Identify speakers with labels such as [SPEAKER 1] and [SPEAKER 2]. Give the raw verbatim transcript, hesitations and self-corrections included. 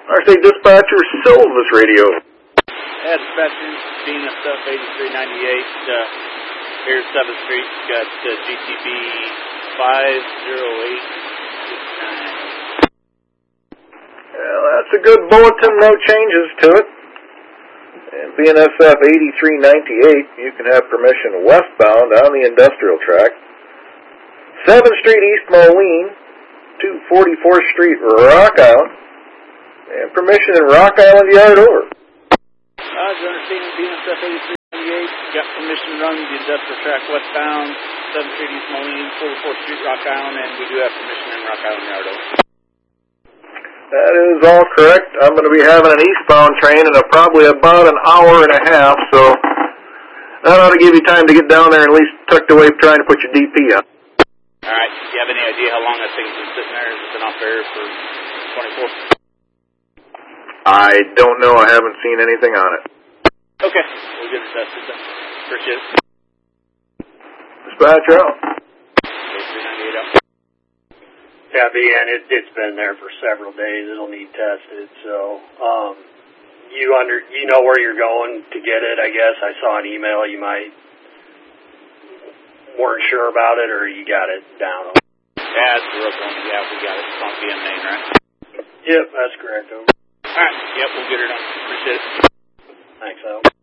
[SPEAKER 1] R C Dispatcher, Silvis Radio.
[SPEAKER 2] Yeah, Dispatcher, D N S F eighty-three ninety-eight, uh, here's seventh Street, got uh, G T B five zero eight six nine.
[SPEAKER 1] Well, that's a good bulletin, no changes to it. And B N S F eighty-three ninety-eight, you can have permission westbound on the industrial track. seventh Street East Moline, two forty-fourth Street Rock Island, and permission in Rock Island Yard over.
[SPEAKER 2] Uh, as you understand, B N S F eighty-three ninety-eight, got permission to run the industrial track westbound, seventh Street East Moline, forty-fourth Street Rock Island, and we do have permission in Rock Island Yard over.
[SPEAKER 1] That is all correct. I'm going to be having an eastbound train in a, probably about an hour and a half, so that ought to give you time to get down there and at least tucked away trying to put your D P up.
[SPEAKER 2] All right. Do you have any idea how long that thing's been sitting there? Has it been off there for twenty-four?
[SPEAKER 1] I don't know. I haven't seen anything on it.
[SPEAKER 2] Okay. We'll get it tested then. Appreciate it.
[SPEAKER 1] Dispatch out.
[SPEAKER 2] eighty-three ninety-eight out.
[SPEAKER 3] Yeah, and it, it's been there for several days. It'll need tested. So, um, you under you know where you're going to get it. I guess I saw an email. You might weren't sure about it, or you got it down.
[SPEAKER 2] Yeah, it's the rope one. Yeah, we got it. It's on B M Main, right?
[SPEAKER 3] Yep, that's correct. Over.
[SPEAKER 2] All right. Yep, we'll get it done. Appreciate it.
[SPEAKER 3] Thanks, Al.